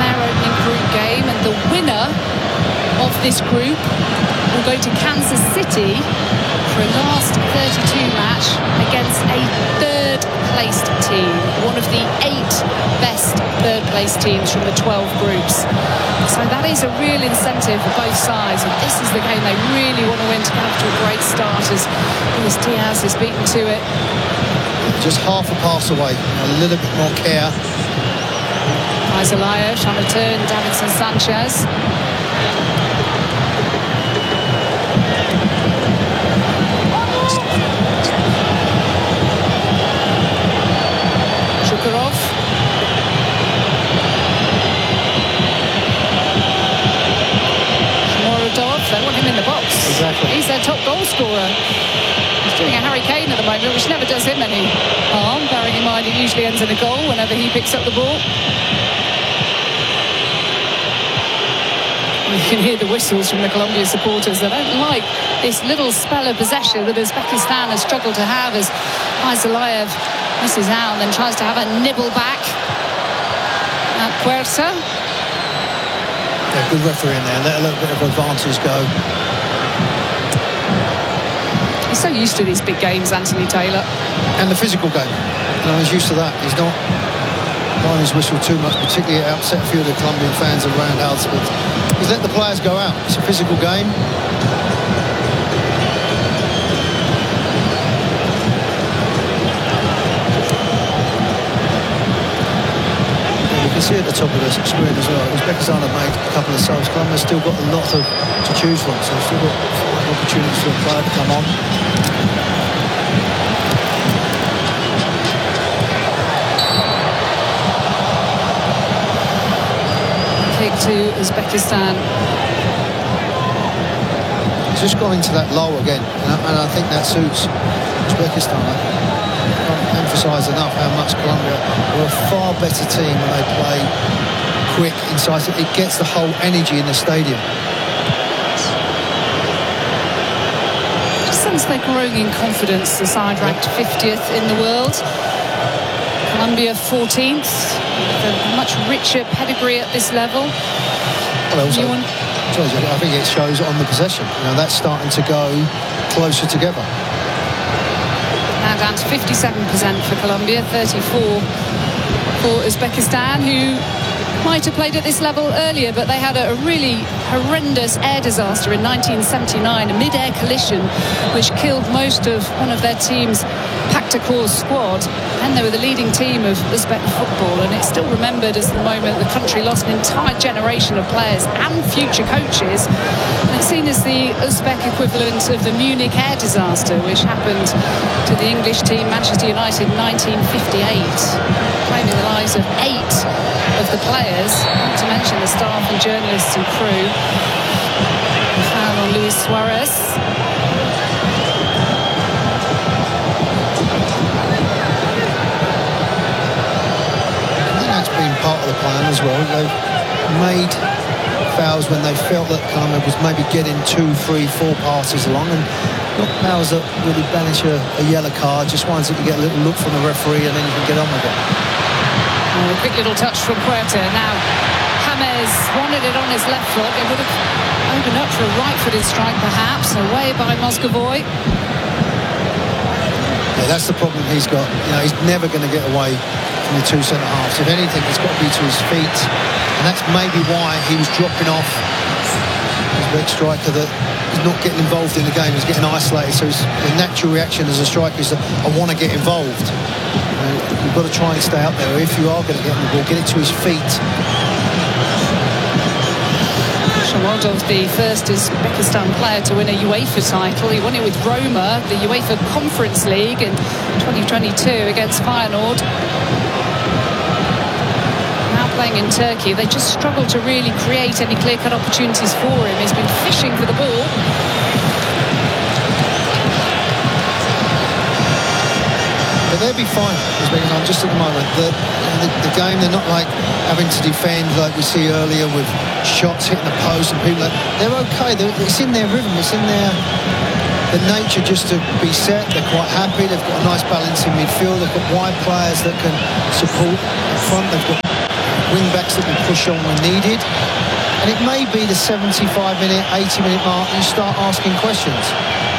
their opening group game, and the winner of this group will go to Kansas City for a last 32 match against a third-placed team, one of the 8 best third-placed teams from the 12 groups. So that is a real incentive for both sides, and this is the game they really want to win to get off to a great start, as Luis Diaz is beaten to it. Just half a pass away, a little bit more care. Zelaya trying to turn Davinson Sanchez. Shukurov. Morodov, they want him in the box. Exactly. He's their top goal scorer. He's doing a Harry Kane at the moment, which never does him any harm, bearing in mind it usually ends in a goal whenever he picks up the ball. You can hear the whistles from the Colombia supporters. They don't like this little spell of possession that Uzbekistan has struggled to have, as Aizalayev misses out and then tries to have a nibble back at Puerta. Yeah, good referee in there. Let a little bit of advantage go. He's so used to these big games, Anthony Taylor. And the physical game. He's used to that. He's not blowing his whistle too much, particularly it upset a few of the Colombian fans around Alsford. He's let the players go out. It's a physical game. You can see at the top of the screen as well, Uzbekistan have made a couple of subs. Colombia's still got a lot to choose from, so they've still got 5 opportunities for a player to come on. To Uzbekistan. He's just gone into that low again, and I think that suits Uzbekistan. I can't emphasise enough how much Colombia are a far better team when they play quick, incisive. It gets the whole energy in the stadium. Just sense they're growing in confidence, the side ranked 50th in the world. Colombia 14th, with a much richer pedigree at this level. Well, also, I think it shows on the possession. That's starting to go closer together. Now down to 57% for Colombia, 34% for Uzbekistan, who might have played at this level earlier, but they had a really horrendous air disaster in 1979, a mid-air collision which killed most of one of their team's Paktakor's squad, and they were the leading team of Uzbek football, and it's still remembered as the moment the country lost an entire generation of players and future coaches, and it's seen as the Uzbek equivalent of the Munich air disaster, which happened to the English team Manchester United in 1958, claiming the lives of 8 of the players, not to mention the staff and journalists and crew. The foul on Luis Suarez. Part of the plan as well. They've made fouls when they felt that Colombia was maybe getting 2, 3, 4 passes along, and not fouls that really banish a yellow card, just ones that you get a little look from the referee and then you can get on with it. Oh, a quick little touch from Puerta. Now James wanted it on his left foot. It would have opened up for a right-footed strike perhaps, away by Moscovoy. Yeah, that's the problem he's got. He's never going to get away from the 2 centre-halves. If anything, it's got to be to his feet, and that's maybe why he was dropping off his big striker, that he's not getting involved in the game, he's getting isolated, so the natural reaction as a striker is that I want to get involved. You've got to try and stay up there. If you are going to get the ball, get it to his feet. Shomurodov, the first Uzbekistan player to win a UEFA title. He won it with Roma, the UEFA Conference League in 2022 against Feyenoord. Now playing in Turkey, they just struggle to really create any clear-cut opportunities for him. He's been fishing for the ball. But they'll be fine, Uzbekistan, just at the moment. The game, they're not like having to defend like we see earlier with shots hitting the post and people. They're okay. It's in their rhythm. It's in their nature just to be set. They're quite happy. They've got a nice balance in midfield. They've got wide players that can support in front. They've got wing-backs that will push on when needed. And it may be the 75-minute, 80-minute mark you start asking questions.